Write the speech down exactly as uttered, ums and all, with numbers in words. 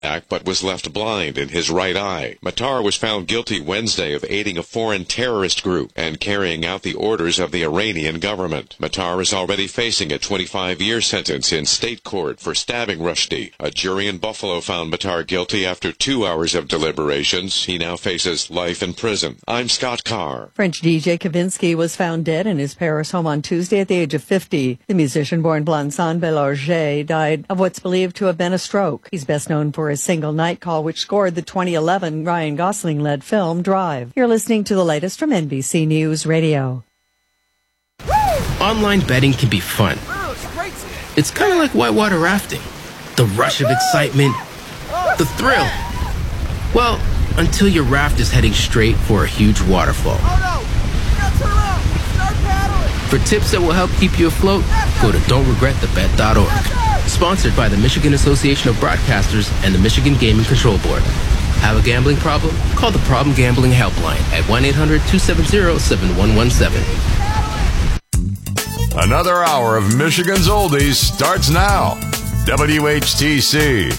but was left blind in his right eye. Matar was found guilty Wednesday of aiding a foreign terrorist group and carrying out the orders of the Iranian government. Matar is already facing a twenty-five year sentence in state court for stabbing Rushdie. A jury in Buffalo found Matar guilty after two hours of deliberations. He now faces life in prison. I'm Scott Carr. French D J Kavinsky was found dead in his Paris home on Tuesday at the age of fifty. The musician, born Blancan Bellanger, died of what's believed to have been a stroke. He's best known for his single Night Call, which scored the twenty eleven Ryan Gosling-led film Drive. You're listening to the latest from N B C News Radio. Online betting can be fun. It's kind of like whitewater rafting. The rush of excitement, the thrill. Well, until your raft is heading straight for a huge waterfall. For tips that will help keep you afloat, go to don't regret the bet dot org. Sponsored by the Michigan Association of Broadcasters and the Michigan Gaming Control Board. Have a gambling problem? Call the Problem Gambling Helpline at one eight hundred two seven zero seven one one seven. Another hour of Michigan's Oldies starts now. W H T C